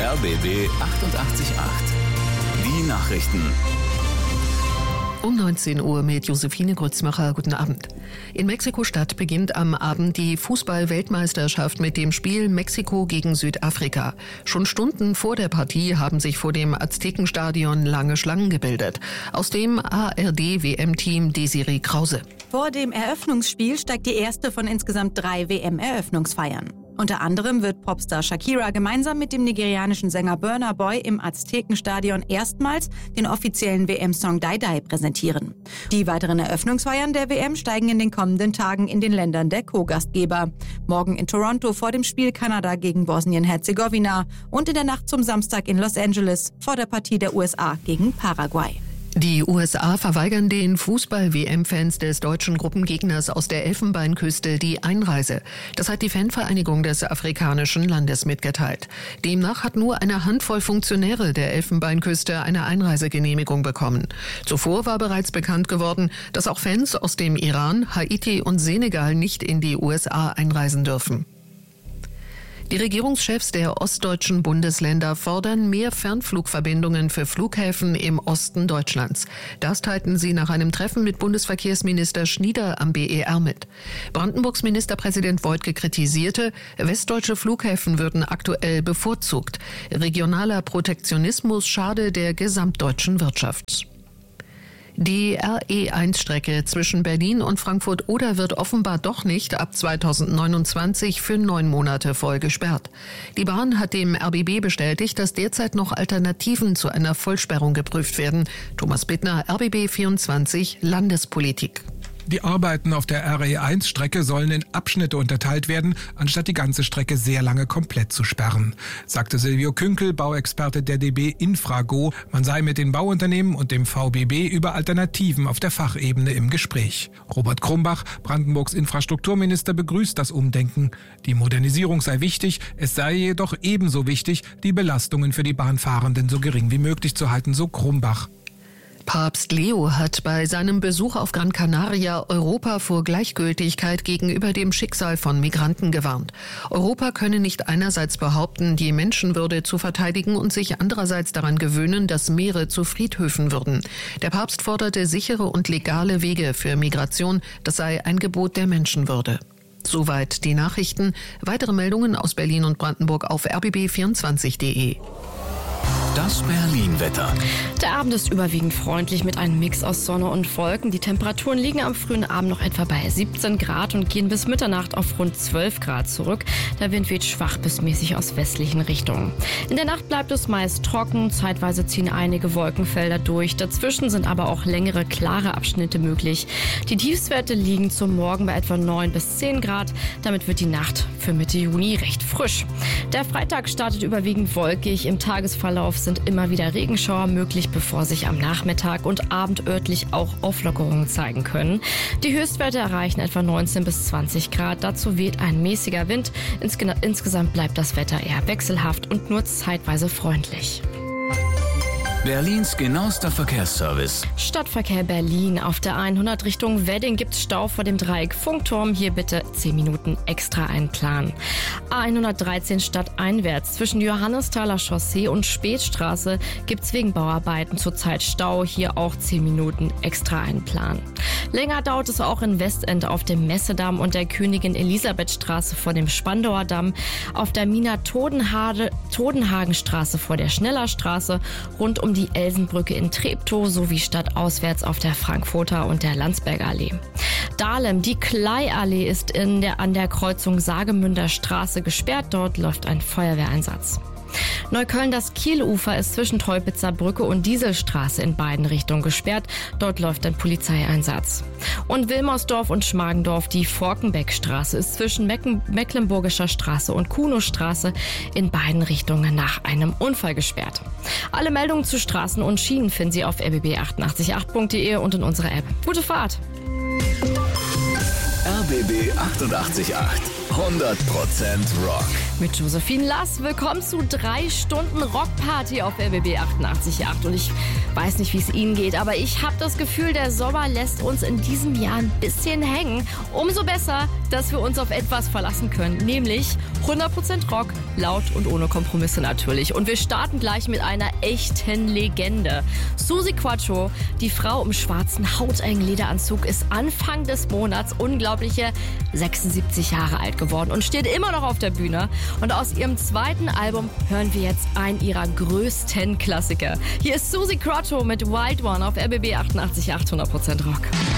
RBB 888. Die Nachrichten. Um 19 Uhr mit Josephine Grützmacher. Guten Abend. In Mexiko-Stadt beginnt am Abend die Fußball-Weltmeisterschaft mit dem Spiel Mexiko gegen Südafrika. Schon Stunden vor der Partie haben sich vor dem Aztekenstadion lange Schlangen gebildet. Aus dem ARD-WM-Team Desiree Krause. Vor dem Eröffnungsspiel steigt die erste von insgesamt 3 WM-Eröffnungsfeiern. Unter anderem wird Popstar Shakira gemeinsam mit dem nigerianischen Sänger Burna Boy im Aztekenstadion erstmals den offiziellen WM-Song Die Die präsentieren. Die weiteren Eröffnungsfeiern der WM steigen in den kommenden Tagen in den Ländern der Co-Gastgeber. Morgen in Toronto vor dem Spiel Kanada gegen Bosnien-Herzegowina und in der Nacht zum Samstag in Los Angeles vor der Partie der USA gegen Paraguay. Die USA verweigern den Fußball-WM-Fans des deutschen Gruppengegners aus der Elfenbeinküste die Einreise. Das hat die Fanvereinigung des afrikanischen Landes mitgeteilt. Demnach hat nur eine Handvoll Funktionäre der Elfenbeinküste eine Einreisegenehmigung bekommen. Zuvor war bereits bekannt geworden, dass auch Fans aus dem Iran, Haiti und Senegal nicht in die USA einreisen dürfen. Die Regierungschefs der ostdeutschen Bundesländer fordern mehr Fernflugverbindungen für Flughäfen im Osten Deutschlands. Das teilten sie nach einem Treffen mit Bundesverkehrsminister Schnieder am BER mit. Brandenburgs Ministerpräsident Woidke kritisierte, westdeutsche Flughäfen würden aktuell bevorzugt. Regionaler Protektionismus schade der gesamtdeutschen Wirtschaft. Die RE1-Strecke zwischen Berlin und Frankfurt-Oder wird offenbar doch nicht ab 2029 für 9 Monate voll gesperrt. Die Bahn hat dem RBB bestätigt, dass derzeit noch Alternativen zu einer Vollsperrung geprüft werden. Thomas Bittner, RBB 24, Landespolitik. Die Arbeiten auf der RE1-Strecke sollen in Abschnitte unterteilt werden, anstatt die ganze Strecke sehr lange komplett zu sperren, sagte Silvio Künkel, Bauexperte der DB Infrago. Man sei mit den Bauunternehmen und dem VBB über Alternativen auf der Fachebene im Gespräch. Robert Krumbach, Brandenburgs Infrastrukturminister, begrüßt das Umdenken. Die Modernisierung sei wichtig, es sei jedoch ebenso wichtig, die Belastungen für die Bahnfahrenden so gering wie möglich zu halten, so Krumbach. Papst Leo hat bei seinem Besuch auf Gran Canaria Europa vor Gleichgültigkeit gegenüber dem Schicksal von Migranten gewarnt. Europa könne nicht einerseits behaupten, die Menschenwürde zu verteidigen und sich andererseits daran gewöhnen, dass Meere zu Friedhöfen würden. Der Papst forderte sichere und legale Wege für Migration. Das sei ein Gebot der Menschenwürde. Soweit die Nachrichten. Weitere Meldungen aus Berlin und Brandenburg auf rbb24.de. Das Berlin-Wetter. Der Abend ist überwiegend freundlich mit einem Mix aus Sonne und Wolken. Die Temperaturen liegen am frühen Abend noch etwa bei 17 Grad und gehen bis Mitternacht auf rund 12 Grad zurück. Der Wind weht schwach bis mäßig aus westlichen Richtungen. In der Nacht bleibt es meist trocken, zeitweise ziehen einige Wolkenfelder durch. Dazwischen sind aber auch längere, klare Abschnitte möglich. Die Tiefstwerte liegen zum Morgen bei etwa 9 bis 10 Grad. Damit wird die Nacht für Mitte Juni recht frisch. Der Freitag startet überwiegend wolkig. Im Tagesverlauf sind immer wieder Regenschauer möglich, bevor sich am Nachmittag und Abend örtlich auch Auflockerungen zeigen können. Die Höchstwerte erreichen etwa 19 bis 20 Grad. Dazu weht ein mäßiger Wind. Insgesamt bleibt das Wetter eher wechselhaft und nur zeitweise freundlich. Berlins genauester Verkehrsservice. Stadtverkehr Berlin. Auf der 100 Richtung Wedding gibt's Stau vor dem Dreieck Funkturm. Hier bitte 10 Minuten extra einplanen. A113 stadteinwärts zwischen Johannesthaler Chaussee und Spätstraße gibt's wegen Bauarbeiten zurzeit Stau. Hier auch 10 Minuten extra einplanen. Länger dauert es auch in Westend auf dem Messedamm und der Königin-Elisabeth-Straße vor dem Spandauer Damm, auf der Mina-Todenhagen-Straße vor der Schnellerstraße, rund um die Elsenbrücke in Treptow sowie stadtauswärts auf der Frankfurter und der Landsberger Allee. Dahlem, die Kleiallee ist an der Kreuzung Sagemünder Straße gesperrt. Dort läuft ein Feuerwehreinsatz. Neukölln, das Kielufer ist zwischen Teupitzer Brücke und Dieselstraße in beiden Richtungen gesperrt. Dort läuft ein Polizeieinsatz. Und Wilmersdorf und Schmargendorf, die Forkenbeckstraße ist zwischen Mecklenburgischer Straße und Kunostraße in beiden Richtungen nach einem Unfall gesperrt. Alle Meldungen zu Straßen und Schienen finden Sie auf rbb888.de und in unserer App. Gute Fahrt! RBB 888. 100% Rock. Mit Josephine Lass. Willkommen zu 3 Stunden Rockparty auf RBB 88.8. Und ich weiß nicht, wie es Ihnen geht, aber ich habe das Gefühl, der Sommer lässt uns in diesem Jahr ein bisschen hängen. Umso besser, dass wir uns auf etwas verlassen können, nämlich 100% Rock, laut und ohne Kompromisse natürlich. Und wir starten gleich mit einer echten Legende. Suzi Quatro, die Frau im schwarzen hautengen Lederanzug, ist Anfang des Monats unglaubliche 76 Jahre alt geworden und steht immer noch auf der Bühne. Und aus ihrem zweiten Album hören wir jetzt einen ihrer größten Klassiker. Hier ist Suzi Quatro mit Wild One auf RBB 88.8 100% Rock.